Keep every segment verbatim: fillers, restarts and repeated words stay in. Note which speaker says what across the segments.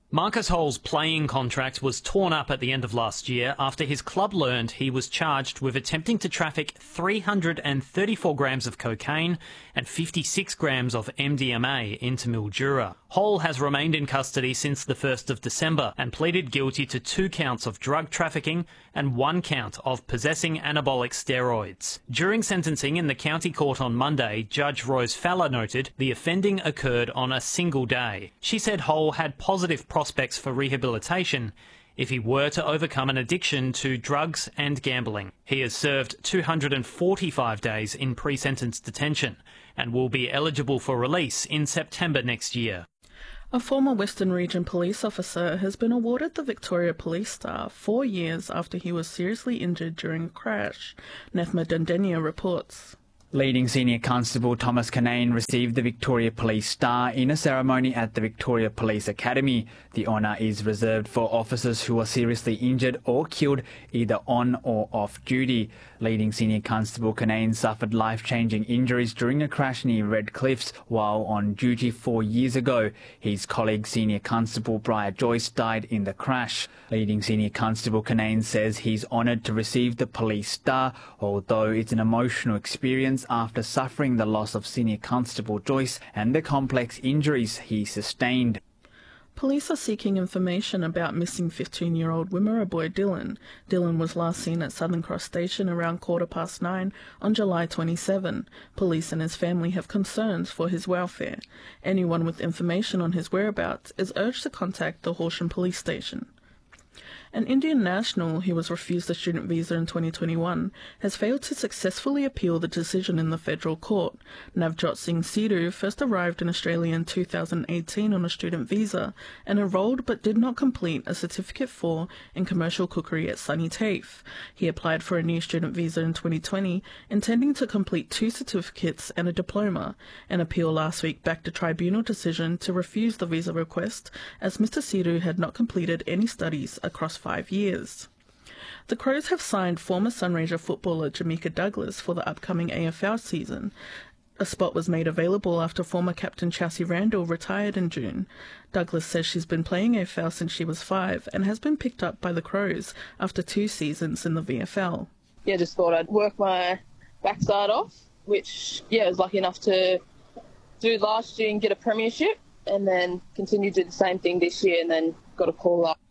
Speaker 1: Marcus Hole's playing contract was torn up at the end of last year after his club learned he was charged with attempting to traffic three hundred thirty-four grams of cocaine and fifty-six grams of M D M A into Mildura. Hole has remained in custody since the first of December and pleaded guilty to two counts of drug trafficking and one count of possessing anabolic steroids. During sentencing in the county court on Monday, Judge Rose Fowler noted the offending occurred on a single day. She said Hole had positive prospects for rehabilitation if he were to overcome an addiction to drugs and gambling. He has served two hundred forty-five days in pre-sentence detention and will be eligible for release in September next year.
Speaker 2: A former Western Region police officer has been awarded the Victoria Police Star four years after he was seriously injured during a crash. Nethma Dendenia reports.
Speaker 3: Leading Senior Constable Thomas Canane received the Victoria Police Star in a ceremony at the Victoria Police Academy. The honour is reserved for officers who are seriously injured or killed either on or off duty. Leading Senior Constable Canane suffered life-changing injuries during a crash near Red Cliffs while on duty four years ago. His colleague Senior Constable Briar Joyce died in the crash. Leading Senior Constable Canane says he's honoured to receive the Police Star, although it's an emotional experience after suffering the loss of Senior Constable Joyce and the complex injuries he sustained.
Speaker 2: Police are seeking information about missing fifteen-year-old Wimmera boy Dylan. Dylan was last seen at Southern Cross Station around quarter past nine on July twenty-seventh. Police and his family have concerns for his welfare. Anyone with information on his whereabouts is urged to contact the Horsham Police Station. An Indian national who was refused a student visa in twenty twenty-one has failed to successfully appeal the decision in the federal court. Navjot Singh Sidhu first arrived in Australia in two thousand eighteen on a student visa and enrolled but did not complete a Certificate four in commercial cookery at Sunny TAFE. He applied for a new student visa in twenty twenty, intending to complete two certificates and a diploma. An appeal last week backed a tribunal decision to refuse the visa request as Mister Sidhu had not completed any studies across five years. The Crows have signed former Sunraysia footballer Jamaica Douglas for the upcoming A F L season. A spot was made available after former captain Chelsea Randall retired in June. Douglas says she's been playing A F L since she was five and has been picked up by the Crows after two seasons in the V F L.
Speaker 4: Yeah, just thought I'd work my backside off, which, yeah, I was lucky enough to do last year and get a premiership, and then continue to do the same thing this year and then got a call up.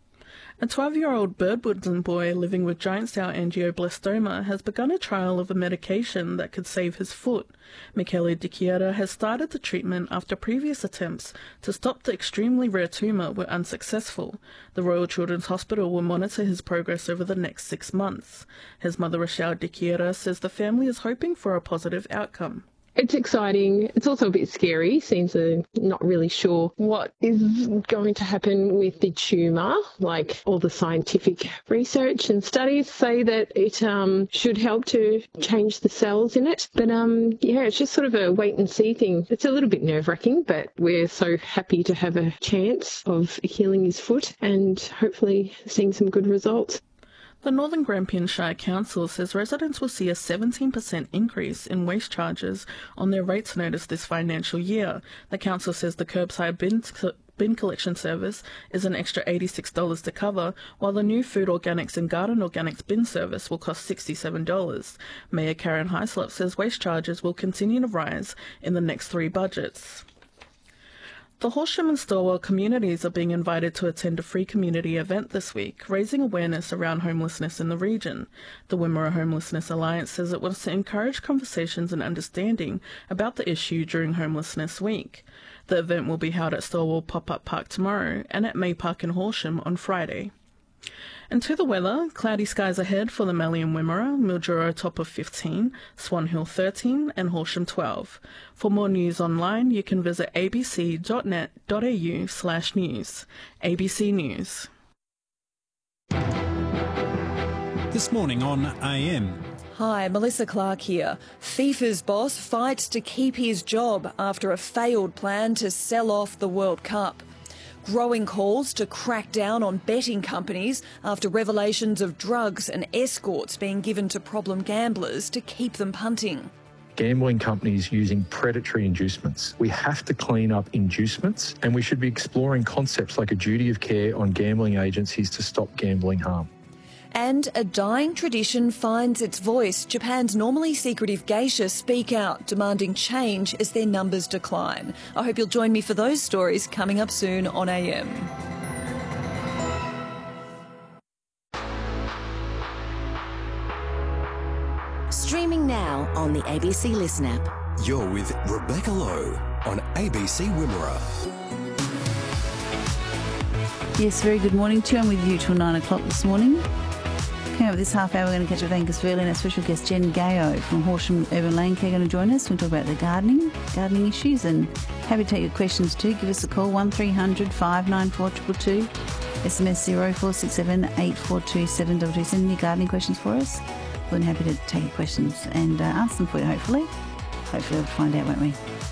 Speaker 2: A twelve-year-old Birdwoodland boy living with giant cell angioblastoma has begun a trial of a medication that could save his foot. Michele Di Chiara has started the treatment after previous attempts to stop the extremely rare tumour were unsuccessful. The Royal Children's Hospital will monitor his progress over the next six months. His mother, Rochelle Di Chiara, says the family is hoping for a positive outcome.
Speaker 5: It's exciting. It's also a bit scary, since they're not really sure what is going to happen with the tumour. Like, all the scientific research and studies say that it um, should help to change the cells in it. But um, yeah, it's just sort of a wait and see thing. It's a little bit nerve-wracking, but we're so happy to have a chance of healing his foot and hopefully seeing some good results.
Speaker 2: The Northern Grampian Shire Council says residents will see a seventeen percent increase in waste charges on their rates notice this financial year. The council says the curbside bin, bin collection service is an extra eighty-six dollars to cover, while the new food organics and garden organics bin service will cost sixty-seven dollars. Mayor Karen Hyslop says waste charges will continue to rise in the next three budgets. The Horsham and Stillwell communities are being invited to attend a free community event this week, raising awareness around homelessness in the region. The Wimmera Homelessness Alliance says it wants to encourage conversations and understanding about the issue during Homelessness Week. The event will be held at Stillwell Pop-Up Park tomorrow and at May Park in Horsham on Friday. And to the weather, cloudy skies ahead for the Mallee and Wimmera, Mildura top of fifteen, Swan Hill thirteen and Horsham twelve. For more news online, you can visit abc.net.au slash news. A B C News.
Speaker 6: This morning on A M.
Speaker 7: Hi, Melissa Clark here. FIFA's boss fights to keep his job after a failed plan to sell off the World Cup. Growing calls to crack down on betting companies after revelations of drugs and escorts being given to problem gamblers to keep them punting.
Speaker 8: gambling companies using predatory inducements. We have to clean up inducements, and we should be exploring concepts like a duty of care on gambling agencies to stop gambling harm.
Speaker 7: And a dying tradition finds its voice. Japan's normally secretive geisha speak out, demanding change as their numbers decline. I hope you'll join me for those stories coming up soon on A M.
Speaker 9: Streaming now on the A B C Listen app.
Speaker 10: You're with Rebecca Lowe on A B C Wimmera.
Speaker 11: Yes, very good morning to you. I'm with you till nine o'clock this morning. Coming up this half hour, we're going to catch up with Angus Verley and our special guest Jen Gayo from Horsham Urban Lane Care going to join us. We'll talk about the gardening, gardening issues, and happy to take your questions too. Give us a call, one three hundred five nine four two two two, S M S zero four six seven eight four two seven two two. Send any gardening questions for us. We're happy to take your questions and uh, answer them for you, hopefully. Hopefully we'll find out, won't we?